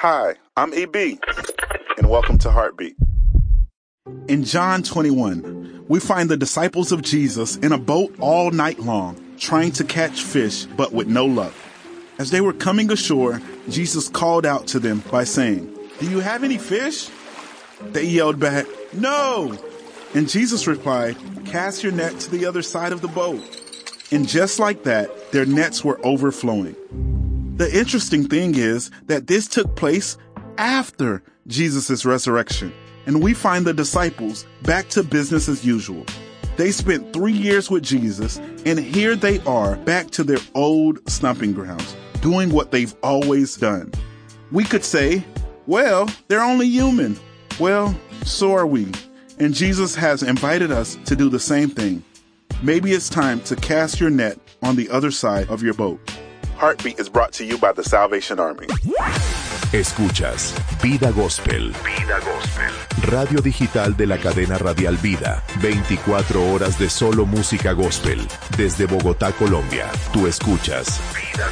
Hi, I'm EB, and welcome to Heartbeat. In John 21, we find the disciples of Jesus in a boat all night long, trying to catch fish, but with no luck. As they were coming ashore, Jesus called out to them by saying, "Do you have any fish?" They yelled back, "No!" And Jesus replied, "Cast your net to the other side of the boat." And just like that, their nets were overflowing. The interesting thing is that this took place after Jesus' resurrection, and we find the disciples back to business as usual. They spent 3 years with Jesus, and here they are back to their old stomping grounds, doing what they've always done. We could say, well, they're only human. Well, so are we. And Jesus has invited us to do the same thing. Maybe it's time to cast your net on the other side of your boat. Heartbeat is brought to you by the Salvation Army. Escuchas Vida Gospel. Vida Gospel. Radio digital de la cadena radial Vida. 24 horas de solo música gospel. Desde Bogotá, Colombia. Tú escuchas Vida